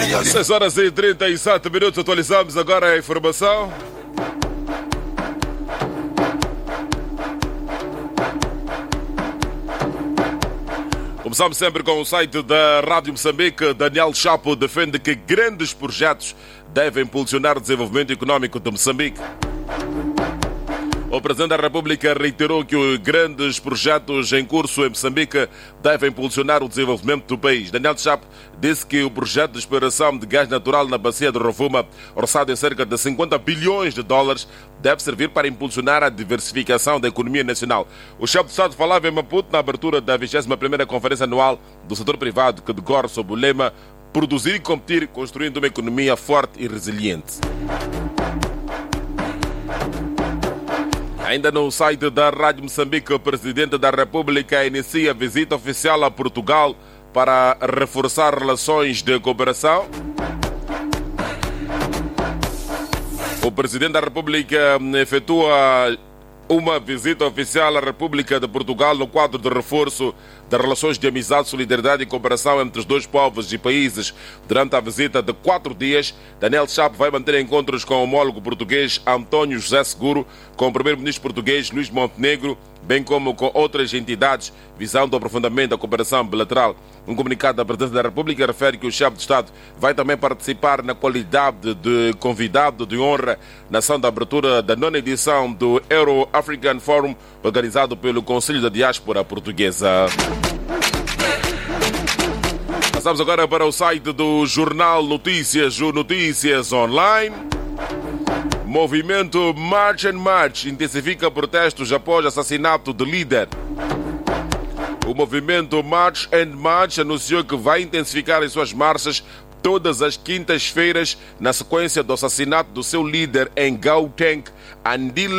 6 horas e 37 minutos, atualizamos agora a informação. Começamos sempre com o site da Rádio Moçambique. Daniel Chapo defende que grandes projetos devem impulsionar o desenvolvimento econômico de Moçambique. O Presidente da República reiterou que os grandes projetos em curso em Moçambique devem impulsionar o desenvolvimento do país. Daniel Chapo disse que o projeto de exploração de gás natural na bacia de Rovuma, orçado em cerca de 50 bilhões de dólares, deve servir para impulsionar a diversificação da economia nacional. O chefe de Estado falava em Maputo na abertura da 21ª Conferência Anual do Setor Privado, que decorre sob o lema Produzir e Competir, construindo uma economia forte e resiliente. Ainda no site da Rádio Moçambique, o Presidente da República inicia visita oficial a Portugal para reforçar relações de cooperação. O Presidente da República efetua uma visita oficial à República de Portugal no quadro de reforço das relações de amizade, solidariedade e cooperação entre os dois povos e países. Durante a visita de 4 dias, Daniel Chapo vai manter encontros com o homólogo português António José Seguro, com o primeiro-ministro português Luís Montenegro, bem como com outras entidades, visando o aprofundamento da cooperação bilateral. Um comunicado da Presidência da República refere que o chefe de Estado vai também participar na qualidade de convidado de honra na ação da abertura da 9ª edição do Euro-African Forum, organizado pelo Conselho da Diáspora Portuguesa. Passamos agora para o site do Jornal Notícias, o Notícias Online. Movimento March and March intensifica protestos após assassinato de líder. O movimento March and March anunciou que vai intensificar as suas marchas todas as quintas-feiras na sequência do assassinato do seu líder em Gauteng, Andile